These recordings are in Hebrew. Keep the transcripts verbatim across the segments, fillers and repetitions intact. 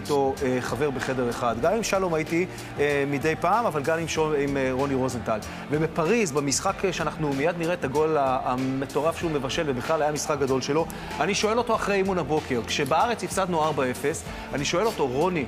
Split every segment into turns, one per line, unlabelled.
איתו אה, חבר בחדר אחד. גם עם שלום הייתי אה, מדי פעם, אבל גם עם, שול, עם אה, רוני רוזנטל. ובפריז, במשחק אה, שאנחנו מיד נראה את הגול המטורף שהוא מבשל, ובכלל היה משחק גדול שלו, אני שואל אותו אחרי אימון הבוקר, כשבארץ הפסדנו ארבע אפס, אני שואל אותו, רוני,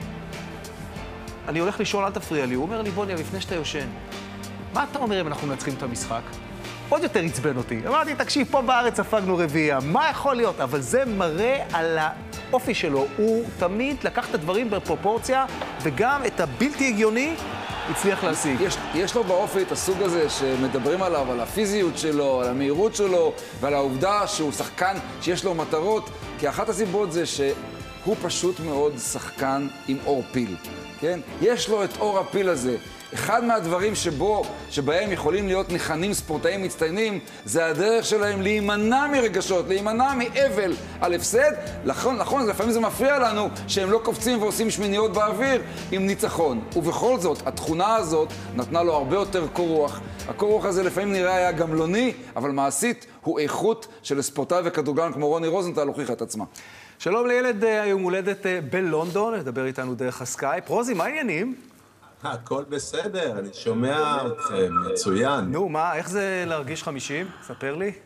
אני הולך לשאול, אל תפריע לי. הוא אומר לי, בוני, לפני שאתה יושן, מה אתה אומר אם אנחנו מנצחים את המשחק? עוד יותר עצבן אותי. אמרתי, תקשיב, פה בארץ ספגנו רביעייה, מה יכול להיות? אבל זה מראה על האופי שלו. הוא תמיד לקח את הדברים בפרופורציה, וגם את הבלתי הגיוני הצליח להשיג.
יש, יש לו באופי את הסוג הזה שמדברים עליו, על הפיזיות שלו, על המהירות שלו, ועל העובדה שהוא שחקן שיש לו מטרות, כי אחת הסיבות זה שהוא פשוט מאוד שחקן עם אור פיל, כן? יש לו את אור הפיל הזה. אחד מהדברים שבו, שבהם יכולים להיות ניחנים ספורטאים מצטיינים, זה הדרך שלהם להימנע מרגשות, להימנע מאבל על הפסד. נכון, נכון, לפעמים זה מפריע לנו שהם לא קופצים ועושים שמיניות באוויר עם ניצחון. ובכל זאת, התכונה הזאת נתנה לו הרבה יותר קור רוח. הקור רוח הזה לפעמים נראה היה גמלוני, אבל מעשית הוא איכות של ספורטאי וכדורגלן כמו רוני רוזנטל הוכיחה את עצמה.
שלום לילד היום הולדת בלונדון, לדבר איתנו דרך הסקייפ. רוזי, מה העניינים?
הכל בסדר, אני שומע אתכם, מצוין.
נו, מה, איך זה להרגיש חמישים? ספר לי.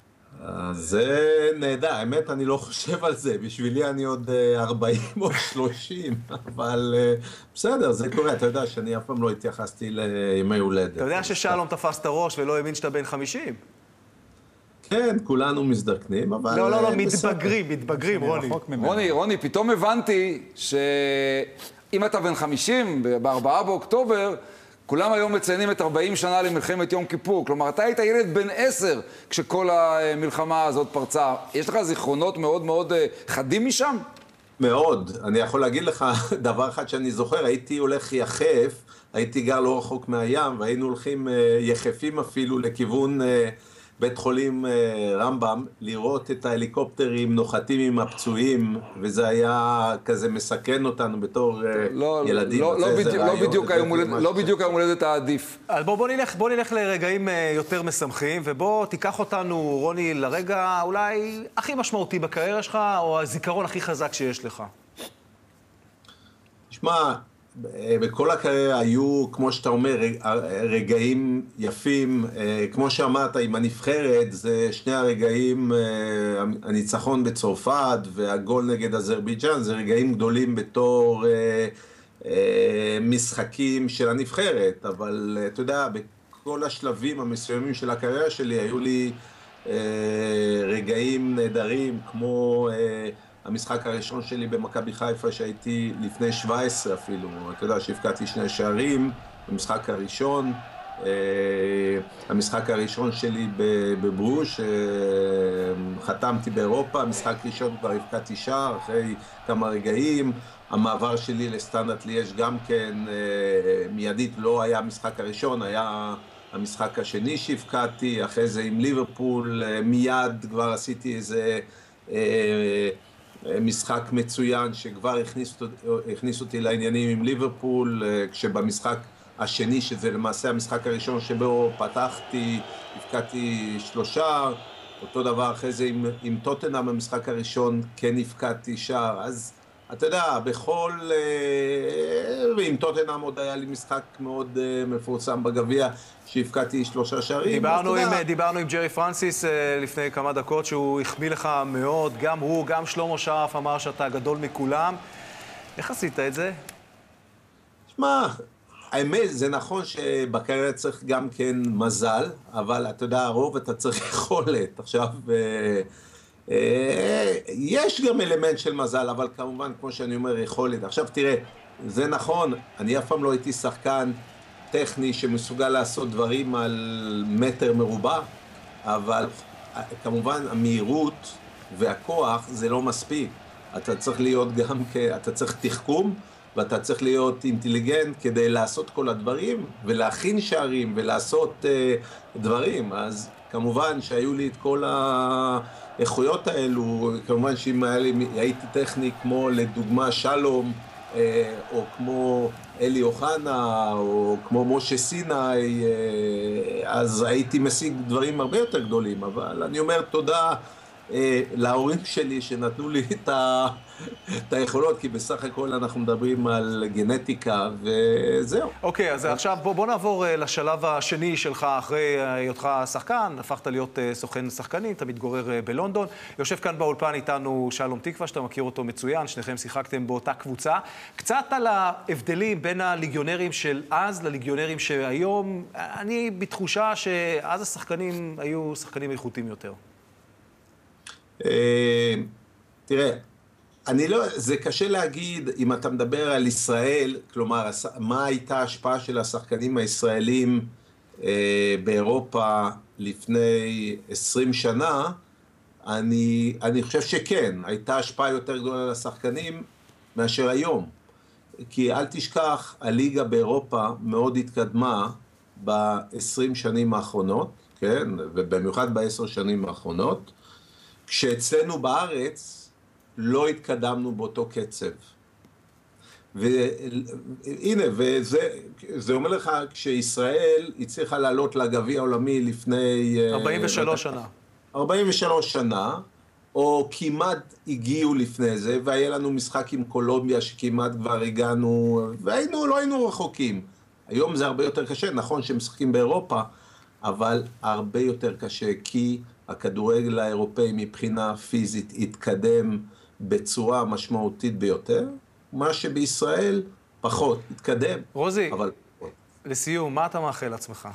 זה נהדר, האמת אני לא חושב על זה, בשבילי אני עוד ארבעים או שלושים, אבל בסדר, זה קורה, אתה יודע שאני אף פעם לא התייחסתי לימי הולדת.
אתה יודע ששלום תפס את הראש ולא האמין שאתה בן חמישים?
כן, כולנו מזדקנים, אבל...
לא, לא, לא, מתבגרים, מתבגרים, רוני.
רוני, רוני, פתאום הבנתי ש... אם אתה בן חמישים, בארבעה באוקטובר, כולם היום מציינים את ארבעים שנה למלחמת יום כיפור. כלומר, אתה היית ילד בן עשר כשכל המלחמה הזאת פרצה. יש לך זיכרונות מאוד מאוד חדים משם?
מאוד. אני יכול להגיד לך דבר אחד שאני זוכר, הייתי הולך יחף, הייתי גר לא רחוק מהים, והיינו הולכים יחפים אפילו לכיוון בית חולים רמב"ם, לראות את ההליקופטרים נוחתים עם הפצועים, וזה היה כזה מסכן אותנו בתור
לא,
ילדים.
לא, לא, בדיוק, לא, בדיוק הולדת, לא בדיוק היום הולדת העדיף.
אז בוא, בוא, נלך, בוא נלך לרגעים יותר משמחים, ובוא תיקח אותנו, רוני, לרגע אולי הכי משמעותי בקריירה שלך, או הזיכרון הכי חזק שיש לך.
תשמע, בכל הקריירה היו, כמו שאתה אומר, רגעים יפים, כמו שאמרת, עם הנבחרת, זה שני הרגעים, הניצחון בצרפת והגול נגד אזרבייג'אן, זה רגעים גדולים בתור משחקים של הנבחרת, אבל אתה יודע, בכל השלבים המסוימים של הקריירה שלי, היו לי רגעים נהדרים, כמו... המשחק הראשון שלי במכבי חיפה שהייתי לפני שבע עשרה אפילו, אתה יודע שהפקעתי שני שערים במשחק הראשון, המשחק הראשון שלי בברוז' חתמתי באירופה, המשחק ראשון כבר הפקעתי שער אחרי כמה רגעים, המעבר שלי לסטנדרט ליאז' גם כן מיידית לא היה המשחק הראשון, היה המשחק השני שהפקעתי, אחרי זה עם ליברפול מיד כבר עשיתי איזה משחק מצוין שכבר הכניס, הכניס אותי לעניינים עם ליברפול, כשבמשחק השני, שזה למעשה המשחק הראשון שבו פתחתי, הפקעתי שלושה, אותו דבר אחרי זה עם, עם טוטנהאם, המשחק הראשון כן הפקעתי שער, אז אתה יודע, בכל, ועם טוטנהאם עוד היה לי משחק מאוד מפורסם בגביע, שהפקעתי שלושה שערים.
דיברנו עם, דיברנו עם ג'רי פרנסיס לפני כמה דקות, שהוא החמיא לך מאוד, גם הוא, גם שלמה שרף אמר שאתה גדול מכולם. איך עשית את זה?
שמע, האמת, זה נכון שבקריירה צריך גם כן מזל, אבל אתה יודע, הרוב אתה צריך יכולת. עכשיו... יש גם אלמנט של מזל, אבל כמובן, כמו שאני אומר, יכולת. עכשיו תראה, זה נכון, אני אף פעם לא הייתי שחקן טכני שמסוגל לעשות דברים על מטר מרובע, אבל כמובן המהירות והכוח זה לא מספיק. אתה צריך להיות גם, אתה צריך תחכום, ואתה צריך להיות אינטליגנט כדי לעשות כל הדברים, ולהכין שערים ולעשות uh, דברים. אז כמובן שהיו לי את כל האיכויות האלו, כמובן שאם היה לי, הייתי טכני כמו לדוגמה שלום, אה, או כמו אלי אוחנה, או כמו משה סיני, אה, אז הייתי משיג דברים הרבה יותר גדולים, אבל אני אומר תודה אה, להורים שלי שנתנו לי את, ה, את היכולות, כי בסך הכל אנחנו מדברים על גנטיקה, וזהו.
אוקיי, אז עכשיו בוא, בוא נעבור אה, לשלב השני שלך אחרי היותך שחקן. הפכת להיות אה, סוכן שחקנים, אתה מתגורר אה, בלונדון. יושב כאן באולפן איתנו שלום תקווה, שאתה מכיר אותו מצוין, שניכם שיחקתם באותה קבוצה. קצת על ההבדלים בין הליגיונרים של אז לליגיונרים שהיום. אני בתחושה שאז השחקנים היו שחקנים איכותיים יותר.
תראה, אני לא, זה קשה להגיד אם אתה מדבר על ישראל, כלומר, מה הייתה ההשפעה של השחקנים הישראלים באירופה לפני עשרים שנה. אני, אני חושב שכן, הייתה השפעה יותר גדולה לשחקנים מאשר היום. כי אל תשכח, הליגה באירופה מאוד התקדמה ב-עשרים שנים האחרונות, כן, ובמיוחד ב-עשר שנים האחרונות, כשאצלנו בארץ לא התקדמנו באותו קצב. והנה, וזה זה אומר לך, כשישראל הצליחה לעלות לגביע העולמי לפני...
ארבעים ושלוש שנה.
ארבעים ושלוש שנה, או כמעט הגיעו לפני זה, והיה לנו משחק עם קולומביה שכמעט כבר הגענו, והיינו, לא היינו רחוקים. היום זה הרבה יותר קשה, נכון שמשחקים באירופה, אבל הרבה יותר קשה, כי הכדורגל האירופאי מבחינה פיזית התקדם בצורה משמעותית ביותר, מה שבישראל פחות התקדם.
רוזי,
אבל...
לסיום, מה אתה מאחל לעצמך?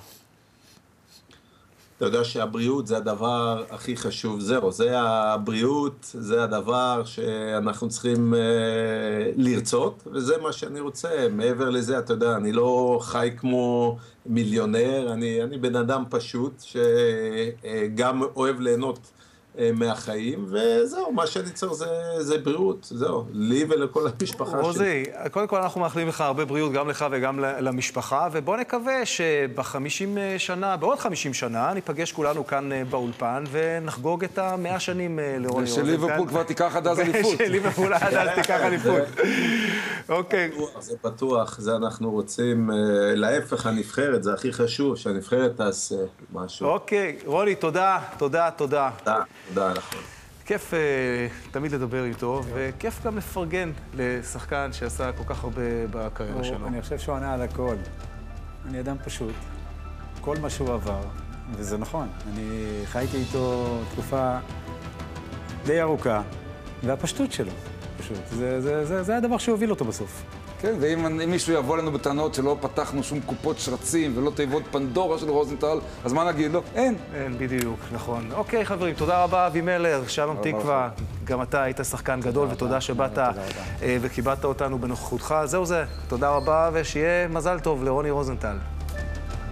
אתה יודע שהבריאות זה הדבר הכי חשוב, זהו, זה הבריאות, זה הדבר שאנחנו צריכים אה, לרצות, וזה מה שאני רוצה. מעבר לזה, אתה יודע, אני לא חי כמו מיליונר, אני, אני בן אדם פשוט שגם אוהב ליהנות אה, מהחיים, וזהו, מה שאני צריך זה, זה בריאות, זהו, לי ולכל המשפחה שלי.
רוזי, קודם כל אנחנו מאחלים לך הרבה בריאות, גם לך וגם למשפחה, ובוא נקווה שבחמישים שנה, בעוד חמישים שנה, ניפגש כולנו כאן באולפן, ונחגוג את המאה שנים לרוני רוזנטל.
ושליברפול כבר תיקח עד אז אליפות.
ושליברפול עד אז תיקח אליפות. אוקיי.
זה פתוח, זה אנחנו רוצים, להפך הנבחרת, זה הכי חשוב, שהנבחרת תעשה משהו.
אוקיי, רוני, תודה, תודה, תודה.
תודה, תודה לכם.
כיף uh, תמיד לדבר איתו, וכיף גם לפרגן לשחקן שעשה כל כך הרבה בקריירה שלו.
אני חושב שהוא ענה על הכל. אני אדם פשוט. כל מה שהוא עבר, וזה נכון. אני חייתי איתו תקופה די ארוכה, והפשטות שלו, פשוט. זה, זה, זה, זה הדבר שהוביל אותו בסוף.
כן, ואם מישהו יבוא לנו בטענות שלא פתחנו שום קופות שרצים ולא תיבות פנדורה של רוזנטל, אז מה נגיד לו? אין.
אין, בדיוק, נכון. אוקיי, חברים, תודה רבה, אבי מלר, שלום תקווה. גם אתה היית שחקן גדול, ותודה שבאת וקיבלת אותנו בנוכחותך. זהו זה, תודה רבה, ושיהיה מזל טוב לרוני רוזנטל.